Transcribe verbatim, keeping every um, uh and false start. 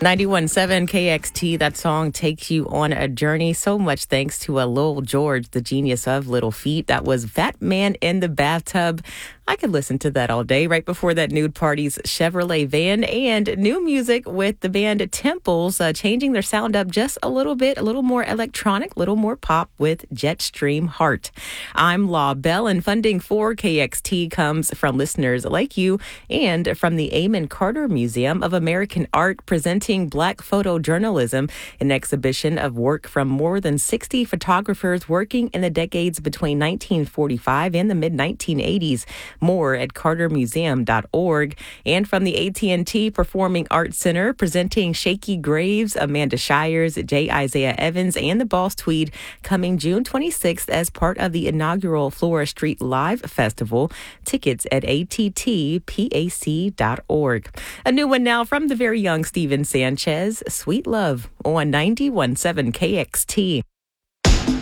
ninety-one point seven K X T, that song takes you on a journey. So much thanks to a Lil George, the genius of Little Feat. That was Fat Man in the Bathtub. I could listen to that all day. Right before that, Nude Party's Chevrolet Van, and new music with the band Temples, uh, changing their sound up just a little bit, a little more electronic, a little more pop with Jetstream Heart. I'm Law Bell, and funding for K X T comes from listeners like you and from the Amon Carter Museum of American Art, presenting Black photojournalism, an exhibition of work from more than sixty photographers working in the decades between nineteen forty-five and the mid nineteen eighties. More at carter museum dot org. And from the A T and T Performing Arts Center, presenting Shakey Graves, Amanda Shires, J. Isaiah Evans, and the Boss Tweed, coming June twenty-sixth as part of the inaugural Flora Street Live Festival. Tickets at A T T pac dot org. A new one now from the very young Steven Sanchez, Sweet Love, on ninety-one point seven K X T.